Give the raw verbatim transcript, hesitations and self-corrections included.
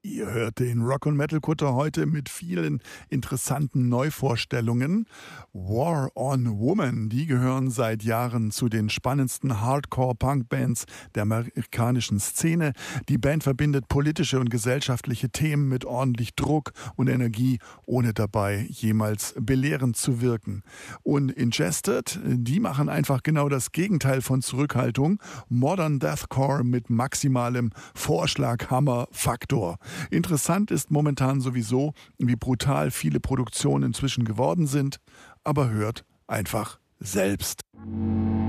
Ihr hört den Rock- und Metal-Kutter heute mit vielen interessanten Neuvorstellungen. War on Woman, die gehören seit Jahren zu den spannendsten Hardcore-Punk-Bands der amerikanischen Szene. Die Band verbindet politische und gesellschaftliche Themen mit ordentlich Druck und Energie, ohne dabei jemals belehrend zu wirken. Und Ingested, die machen einfach genau das Gegenteil von Zurückhaltung. Modern Deathcore mit maximalem Vorschlag-Hammer-Faktor. Interessant ist momentan sowieso, wie brutal viele Produktionen inzwischen geworden sind, aber hört einfach selbst.